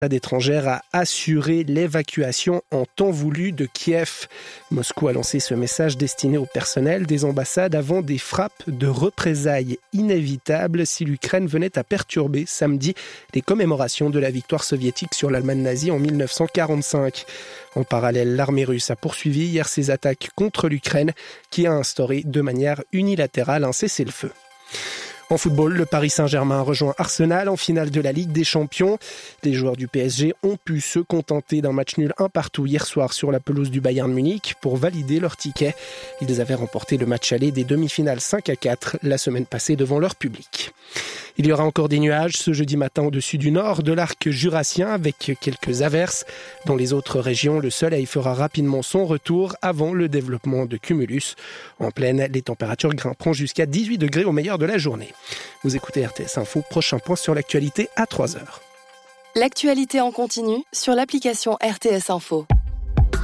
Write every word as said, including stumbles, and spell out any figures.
étrangère a assuré l'évacuation en temps voulu de Kiev. Moscou a lancé ce message destiné au personnel des ambassades avant des frappes de représailles inévitables si l'Ukraine venait à perturber samedi les commémorations de la victoire soviétique sur l'Allemagne nazie en dix-neuf cent quarante-cinq. En parallèle, l'armée russe a poursuivi hier ses attaques contre l'Ukraine qui a instauré de manière unilatérale un cessez-le-feu. En football, le Paris Saint-Germain rejoint Arsenal en finale de la Ligue des Champions. Les joueurs du P S G ont pu se contenter d'un match nul un partout hier soir sur la pelouse du Bayern Munich pour valider leur ticket. Ils avaient remporté le match aller des demi-finales cinq à quatre la semaine passée devant leur public. Il y aura encore des nuages ce jeudi matin au-dessus du nord de l'arc jurassien avec quelques averses. Dans les autres régions, le soleil fera rapidement son retour avant le développement de cumulus. En plaine, les températures grimperont jusqu'à dix-huit degrés au meilleur de la journée. Vous écoutez R T S Info, prochain point sur l'actualité à trois heures. L'actualité en continu sur l'application R T S Info.